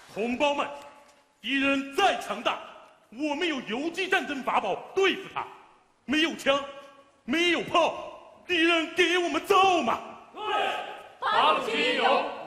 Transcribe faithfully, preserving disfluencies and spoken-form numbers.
同胞们，敌人再强大，我们有游击战争法宝对付他。没有枪，没有炮，敌人给我们造嘛。 对，放心有。